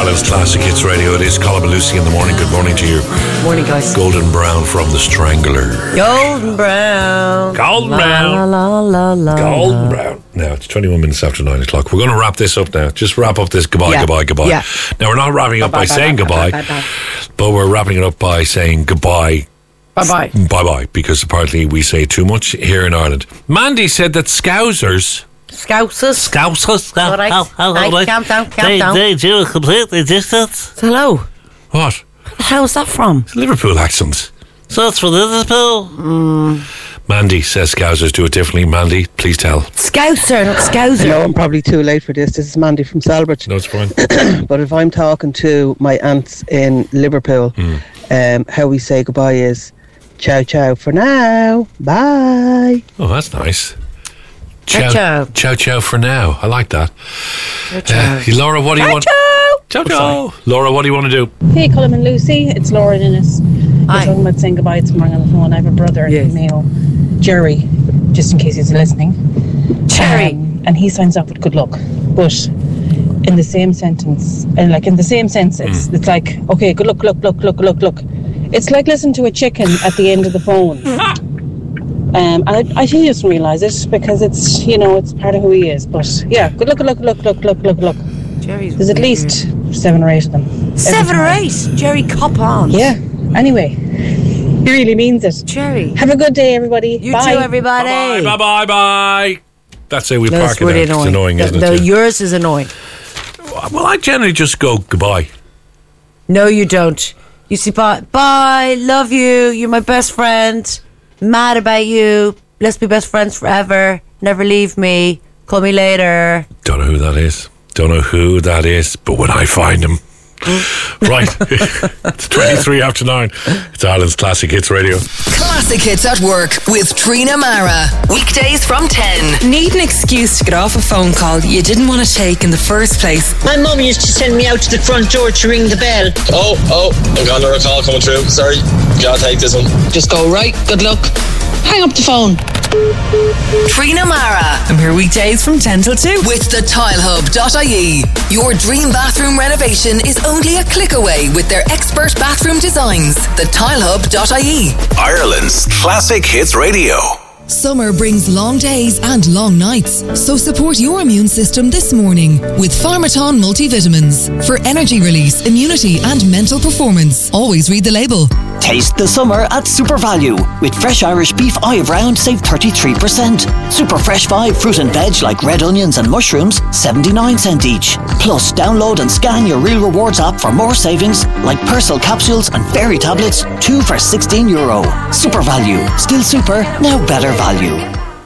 Ireland's Classic Hits Radio. It is Colin and Lucy in the morning. Good morning to you. Morning, guys. Golden Brown from The Strangler. Golden Brown. Golden Brown. La, la, la, Golden Brown. Now, it's 21 minutes after 9 o'clock. We're going to wrap this up now. Just wrap up this goodbye. Yeah. Now, we're not wrapping up by saying goodbye, but we're wrapping it up by saying goodbye. Bye-bye. Bye-bye, because apparently we say too much here in Ireland. Mandy said that Scousers... Scousers. All right. Calm down. They do a completely different. Hello. What? Where the hell is that from? It's a Liverpool accent. So it's for Liverpool. Mandy says Scousers do it differently. Mandy, please tell. Scouser, not Scouser. No, I'm probably too late for this. This is Mandy from Salbridge. No, it's fine. But if I'm talking to my aunts in Liverpool, how we say goodbye is ciao ciao for now. Bye. Oh, that's nice. Ciao. Ciao for now. I like that. Ciao. Laura, what do you want? Ciao. Laura, what do you want to do? Hey, Colin and Lucy, it's Laura Innes. We're Hi. talking about saying goodbye to Mark on the phone. I have a brother Yes. in Mayo, Jerry, just in case he's listening. Jerry. And he signs off with good luck. But in the same sentence, and like in the same sense, it's like, okay, good luck. It's like listening to a chicken at the end of the phone. And I think he doesn't realise it because it's, it's part of who he is. But yeah, good luck. Jerry's There's at weird. least 7 or 8 of them. 7 or 8. Jerry, cop on. Yeah. Anyway, he really means it. Jerry. Have a good day, everybody. You Bye. too, everybody. Bye. That's it. We No, park it's it really there. It's annoying, isn't No, it? yours is annoying. Well, I generally just go goodbye. No, you don't. You see, bye, love you, you're my best friend, mad about you, let's be best friends forever, never leave me, call me later. Don't know who that is, but when I find him. Right. It's 23 after 9. It's Ireland's Classic Hits Radio. Classic Hits at Work with Trina Mara. Weekdays from 10. Need an excuse to get off a phone call you didn't want to take in the first place. My mum used to send me out to the front door to ring the bell. Oh, I'm under a call coming through. Sorry, gotta take this one. Just go, right, good luck. Hang up the phone. Trina Mara. I'm here weekdays from 10 till 2. With thetilehub.ie. Your dream bathroom renovation is only a click away with their expert bathroom designs. Thetilehub.ie. Ireland's Classic Hits Radio. Summer brings long days and long nights, so support your immune system this morning with Pharmaton multivitamins for energy release, immunity and mental performance. Always read the label. Taste the summer at Super Value. With fresh Irish beef Ive Round, save 33%. Super Fresh 5 fruit and veg like red onions and mushrooms, 79 cents each. Plus, download and scan your Real Rewards app for more savings like Persil capsules and fairy tablets, 2 for €16. Super Value. Still super, now better value.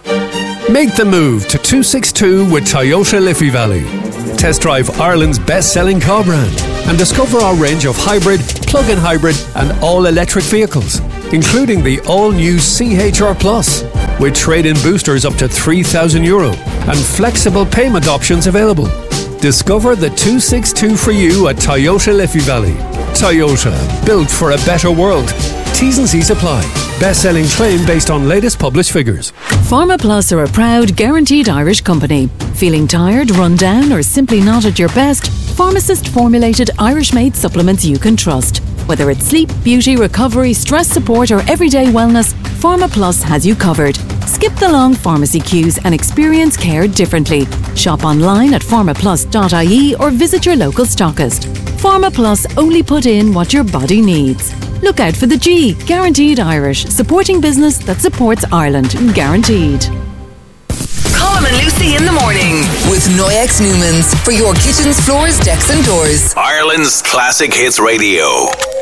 Make the move to 262 with Toyota Liffey Valley. Test drive Ireland's best-selling car brand and discover our range of hybrid, plug-in hybrid and all-electric vehicles, including the all-new CHR Plus, with trade-in boosters up to €3,000 and flexible payment options available. Discover the 262 for you at Toyota Liffey Valley. Toyota, built for a better world. T's and C's apply. Best-selling claim based on latest published figures. PharmaPlus are a proud, guaranteed Irish company. Feeling tired, run down, or simply not at your best? Pharmacist-formulated Irish-made supplements you can trust. Whether it's sleep, beauty, recovery, stress support, or everyday wellness, PharmaPlus has you covered. Skip the long pharmacy queues and experience care differently. Shop online at pharmaplus.ie or visit your local stockist. PharmaPlus only put in what your body needs. Look out for the G, Guaranteed Irish, supporting business that supports Ireland. Guaranteed. Colin and Lucy in the morning with Noyex Newmans for your kitchens, floors, decks and doors. Ireland's Classic Hits Radio.